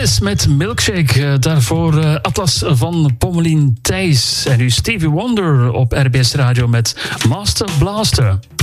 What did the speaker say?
Yes met Milkshake. Daarvoor Atlas van Pommelien Thijs. En nu Stevie Wonder op RBS Radio met Master Blaster.